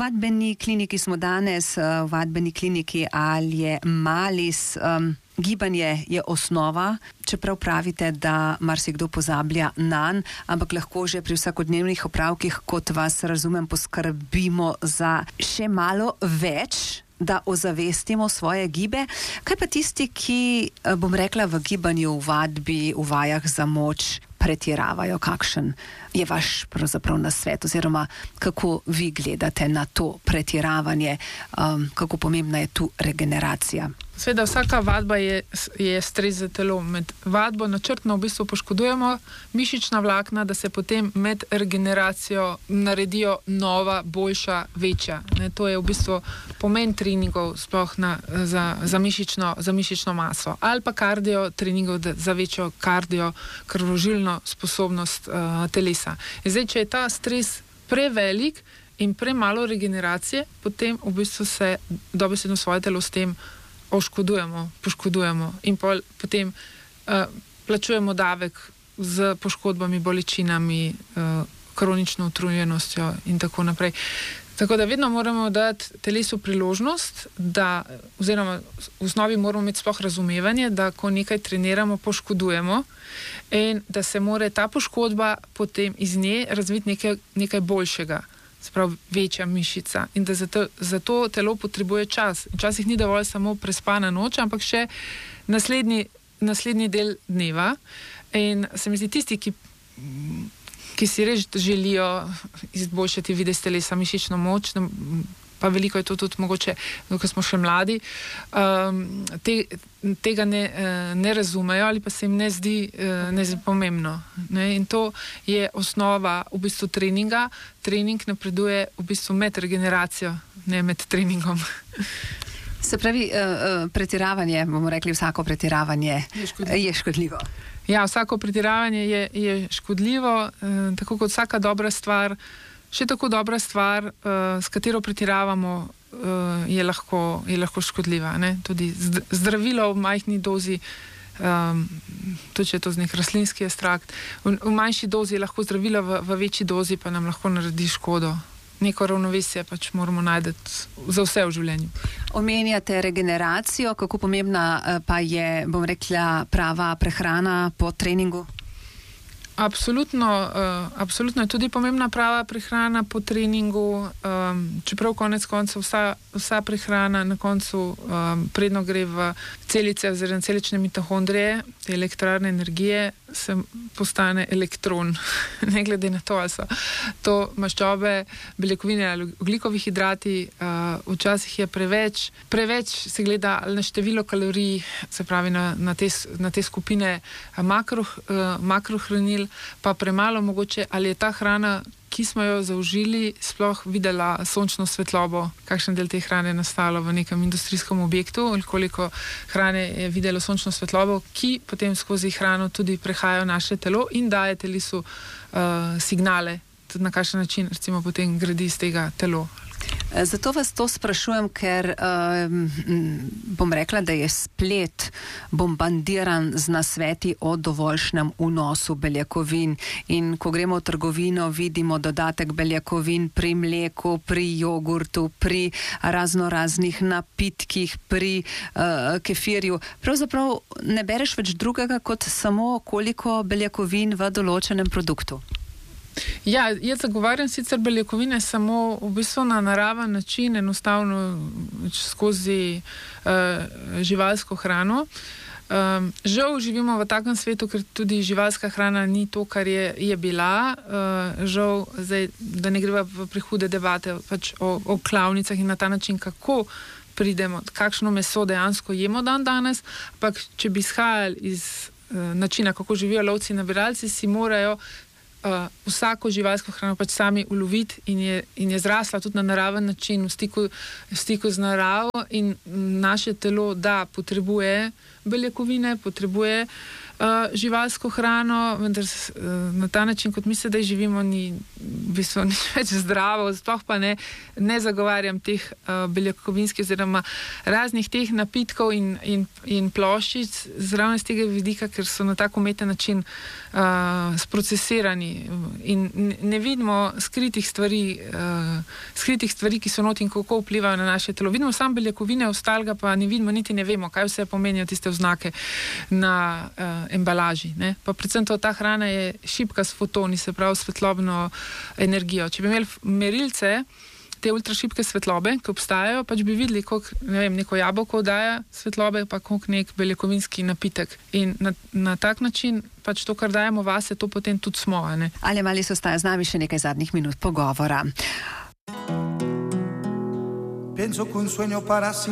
vadbeni kliniki smo danes, v vadbeni kliniki Alje Malis. Gibanje je osnova, čeprav pravite, da marsikdo pozablja nanj, ampak lahko že pri vsakodnevnih opravkih, kot vas razumem, poskrbimo za še malo več, da ozavestimo svoje gibe. Kaj pa tisti, ki, bom rekla, v gibanju, v vadbi, v vajah za moč pretiravajo? Kakšen je vaš pravzaprav nasvet, oziroma kako vi gledate na to pretiravanje, kako pomembna je tu regeneracija? Seveda vsaka vadba je stres za telo. Med vadbo načrtno v bistvu poškodujemo mišična vlakna, da se potem med regeneracijo naredijo nova, boljša, večja. To je v bistvu pomen treningov sploh za mišično maso. Ali pa kardio treningov za večjo kardio krvožilno sposobnost telesa. Zdaj, če je ta stres prevelik in premalo regeneracije, potem v bistvu se dobesedno svoje telo s tem poškodujemo in potem plačujemo davek z poškodbami, bolečinami, kronično utrujenostjo in tako naprej. Tako da vedno moramo dati telesu priložnost, oziroma v osnovi moramo imeti sploh razumevanje, da ko nekaj treniramo, poškodujemo in da se mora ta poškodba potem iz nje razviti nekaj boljšega. Se pravi, večja mišica in da zato telo potrebuje čas. Včasih ni dovolj samo prespana noč, ampak še naslednji del dneva. In se mi zdi, tisti, ki si res želijo izboljšati videz telesa, mišično moč, pa veliko je to tudi mogoče, ko smo še mladi, tega ne razumejo ali pa se jim ne zdi pomembno. In to je osnova v bistvu treninga. Trening napreduje v bistvu med regeneracijo, ne med treningom. Se pravi, pretiravanje, bomo rekli, vsako pretiravanje je škodljivo. Ja, vsako pretiravanje je škodljivo, tako kot vsaka dobra stvar. Še tako dobra stvar, s katero pretiravamo, je lahko škodljiva. Ne? Tudi zdravilo v majhni dozi, tudi če je to z nek rastlinski ekstrakt, v manjši dozi je lahko zdravilo, v večji dozi pa nam lahko naredi škodo. Neko ravnovesje pač moramo najti za vse v življenju. Omenjate regeneracijo, kako pomembna pa je, bom rekla, prava prehrana po treningu? Absolutno je tudi pomembna prava prehrana po treningu, čeprav konec koncev vsa prehrana na koncu predno gre v celice oziroma celične mitohondrije, te elektrarne energije, se postane elektron. Ne glede na to, ali so to maščobe, beljakovine ali ogljikovi hidrati, včasih je preveč se gleda na število kalorij, se pravi na te skupine makrohranil, pa premalo mogoče, ali je ta hrana, ki smo jo zaužili, sploh videla sončno svetlobo, kakšen del te hrane je nastalo v nekem industrijskem objektu, ali koliko hrane je videlo sončno svetlobo, ki potem skozi hrano tudi prehajajo naše telo in daje telesu signale, tudi na kakšen način recimo potem gradi iz tega telo. Zato vas to sprašujem, ker bom rekla, da je splet bombardiran z nasveti o dovoljšnem vnosu beljakovin. In ko gremo v trgovino, vidimo dodatek beljakovin pri mleku, pri jogurtu, pri raznoraznih napitkih, pri kefirju. Pravzaprav ne bereš več drugega kot samo koliko beljakovin v določenem produktu. Ja, jaz zagovarjam sicer beljakovine samo v bistvu na naraven način, enostavno skozi živalsko hrano. Žal živimo v takem svetu, ker tudi živalska hrana ni to, kar je bila. Žal, zdaj, da ne greva v prehude debate pač o klavnicah in na ta način, kako pridemo, kakšno meso dejansko jemo danes, ampak če bi izhajali iz načina, kako živijo lovci in nabiralci, si morajo vsako živalsko hrano pač sami uloviti in je zrasla tudi na naraven način v stiku z naravo in naše telo, da potrebuje beljakovine, potrebuje živalsko hrano, vendar na ta način, kot mi sedaj živimo, ni v bistvu nič več zdravo, sploh pa ne zagovarjam teh beljakovinskih oziroma raznih teh napitkov in ploščic zraven z tega vidika, ker so na tak umeten način sprocesirani in ne vidimo skritih stvari, ki so noti in kako vplivajo na naše telo. Vidimo samo beljakovine, ostalega pa ne vidimo, niti ne vemo, kaj vse pomenijo tiste oznake na embalaži. Ne? Pa predvsem ta hrana je šibka s fotoni, se pravi svetlobno energijo. Če bi imeli merilce te ultrašibke svetlobe, ki obstajajo, pač bi videli, koliko, neko jabolko daje svetlobe, pa koliko nek beljakovinski napitek. In na tak način pač to, kar dajemo vase, to potem tudi smo. Alja Malis ostaja z nami še nekaj zadnjih minut pogovora.